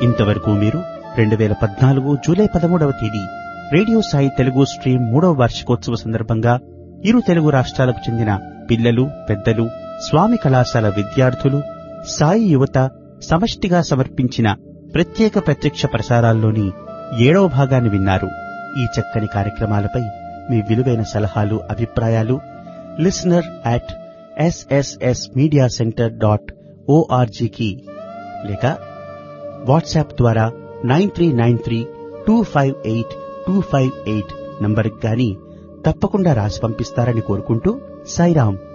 ఇంతవరకు మీరు 2014 జూలై 13వ తేదీ రేడియో సాయి తెలుగు స్ట్రీమ్ 3వ వార్షికోత్సవ సందర్భంగా ఇరు తెలుగు రాష్ట్రాలకు చెందిన పిల్లలు, పెద్దలు, స్వామి కళాశాల విద్యార్థులు, సాయి యువత సమష్టిగా సమర్పించిన ప్రత్యేక ప్రత్యక్ష ప్రసారాల్లోని 7వ భాగాన్ని విన్నారు. ఈ చక్కని కార్యక్రమాలపై మీ విలువైన సలహాలు, అభిప్రాయాలు listener@sssmediacenter.org కి లేక వాట్సాప్ ద్వారా 9393258258 నంబర్కి గాని తప్పకుండా రాసి పంపిస్తారని కోరుకుంటూ సాయిరాం.